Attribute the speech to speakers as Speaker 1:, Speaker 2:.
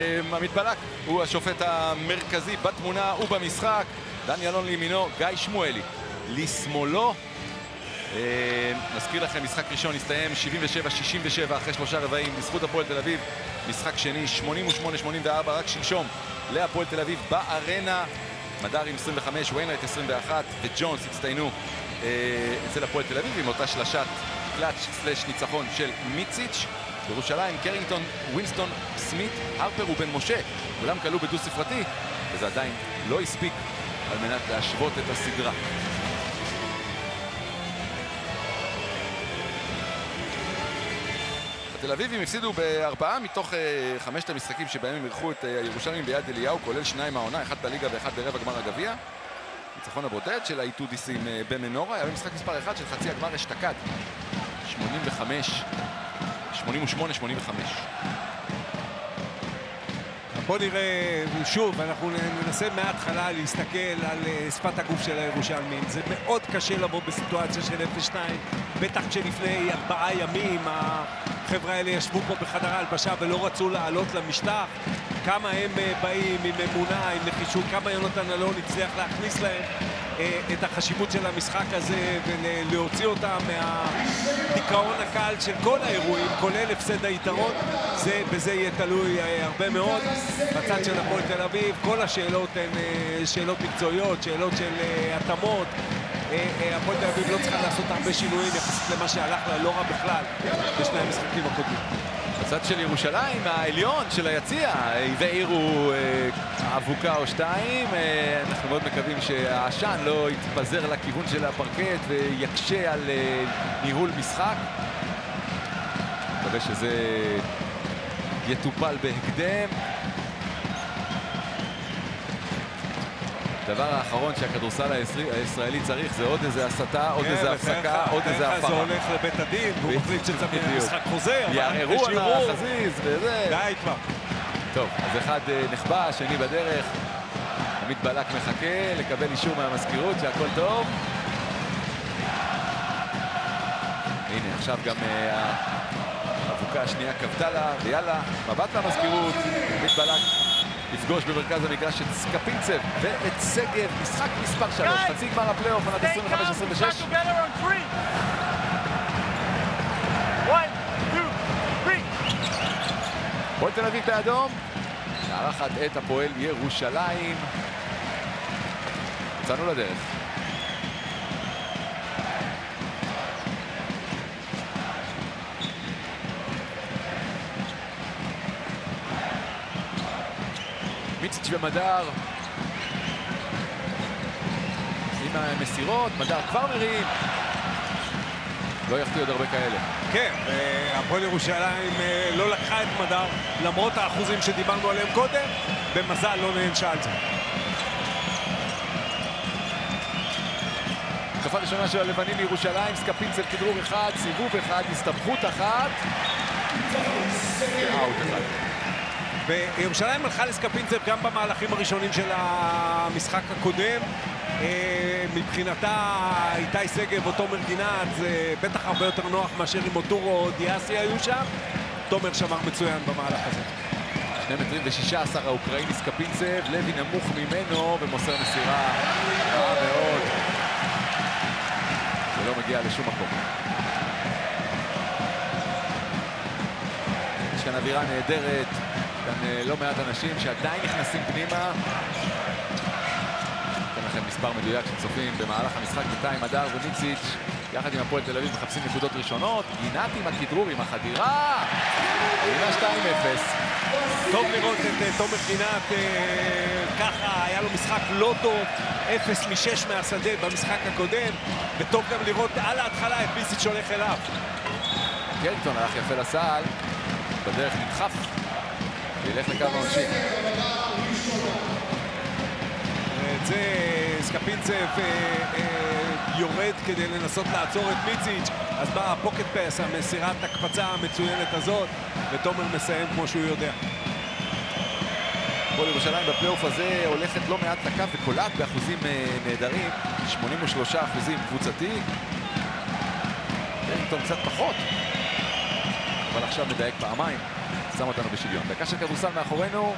Speaker 1: עמית בלק הוא השופט המרכזי בתמונה ובמשחק. דני אלון לימינו, גיא שמואלי לשמאלו. נזכיר לכם, משחק ראשון הסתיים 77-67 אחרי 3 רבעים לזכות הפועל תל אביב. משחק שני 88-84 רק שלשום להפועל תל אביב בארנה. מדר עם 25, ויינרייט 21 וג'ונס הצטיינו אצל הפועל תל אביב עם אותה שלשת קלאץ' סלש ניצחון של מיציץ'. בירושלים קרינגטון, ווינסטון, סמית, הרפר ובן משה כולם כלו בדו ספרתי, וזה עדיין לא הספיק על מנת להשוות את הסדרה. התל אביבים הפסידו ב4 מתוך 5 המשחקים שבהם הם אירחו את ירושלים ביד אליהו, כולל 2 מהעונה, 1 בליגה ו1 ברבע גמר הגביע. ניצחון הבודד של האיטודיסים במנורה היה במשחק מספר 1 של חצי הגמר אשתקד 88-85.
Speaker 2: בוא נראה שוב, אנחנו ננסה מההתחלה להסתכל על שפת הגוף של הירושלמים. זה מאוד קשה לבוא בסיטואציה של 0-2, בטח שלפני 4 ימים החבר'ה האלה ישבו פה בחדר ההלבשה ולא רצו לעלות למשטח. כמה הם באים עם אמונה, עם נחישות, כמה יונתן אלון הצליח להכניס להם את החשיבות של המשחק הזה ולהוציא אותם מהדיכאון הקל של כל האירועים, כולל הפסד היתרון. בזה יהיה תלוי הרבה מאוד. בצד של הפועל תל אביב כל השאלות הן שאלות מקצועיות, שאלות של התאמות. הפועל תל אביב לא צריכה לעשות הרבה שינויים יחסית למה שהלך לה לא רע בכלל בשני המשחקים הקודמים.
Speaker 1: בצד של ירושלים, העליון של היציע, והעירו אבוקה או 2. אנחנו מאוד מקווים שהעשן לא יתפזר לכיוון של הפרקט ויקשה על ניהול משחק. מקווה שזה יטופל בהקדם. הדבר האחרון שהכדורסל הישראלי צריך זה עוד איזה הסתה, עוד איזה הפסקה, עוד איזה הפרה.
Speaker 2: זה הולך לבית הדין, והוא מחליט שזה משחק חוזר.
Speaker 1: יערערו על החזיז וזה.
Speaker 2: די כבר.
Speaker 1: טוב, אז אחד נחבא, שני בדרך. עמית בלק מחכה לקבל אישור מהמזכירות שהכל טוב. הנה, עכשיו גם האבוקה השנייה קבטה לה, ויאללה, מבט למזכירות. עמית בלק לפגוש במרכז המגרש את סקפינצב ואת סגב, משחק מספר 3, חצי גמר הפלייאוף, עונת 25-26. הפועל תל אביב באדום, מארחת את הפועל ירושלים. יצאנו לדרך. מיציץ' ומדר עם המסירות, מדר כבר מרים. לא יחטיא עוד הרבה כאלה.
Speaker 2: כן, הפועל ירושלים לא לקחה את מדר למרות האחוזים שדיברנו עליהם קודם, במזל לא נענשה על זה.
Speaker 1: התקפה ראשונה של הלבנים לירושלים, סקפינצל כדרור 1, סיבוב 1, הסתבכות 1 ואוט 1.
Speaker 2: וירושלים הלכה לסקפינצב גם במהלכים הראשונים של המשחק הקודם. מבחינתה איתי סגב או תומר גינת זה בטח הרבה יותר נוח מאשר עם אוטורו או דיאסי היו שם. תומר שמר מצוין במהלך הזה.
Speaker 1: 2.16 מטרים האוקראיני סקפינצב, לוי נמוך ממנו ומוסר מסירה רעה מאוד. זה לא מגיע לשום מקום. יש כאן אווירה נהדרת, כאן לא מעט אנשים שעדיין נכנסים פנימה. אתן לכם מספר מדויק של צופים במהלך המשחק. בינתיים מדר ומיציץ' יחד עם הפועל תל אביב מחפשים נקודות ראשונות. גינת עם הכדרור, עם החדירה. גינה 2-0.
Speaker 2: טוב לראות את תומר גינת ככה, היה לו משחק לא טוב, 0 מ-6 מהשדה במשחק הקודם, וטוב גם לראות על ההתחלה את מיציץ' שהולך אליו.
Speaker 1: קרינגטון הלך יפה לסל, בדרך נדחף וילך לקו העונשין.
Speaker 2: את זה סקפינצב יורד כדי לנסות לעצור את מיציץ', אז באה הפוקט פס, המסירת הקפצה המצוינת הזאת, ותומר מסיים כמו שהוא יודע.
Speaker 1: הפועל ירושלים בפלייאוף הזה הולכת לא מעט לקו וקולעת באחוזים נהדרים, 83% קבוצתי. קרינגטון קצת פחות, אבל עכשיו מדייק פעמיים, שם אותנו בשוויון. דקה של כדורסל מאחורינו.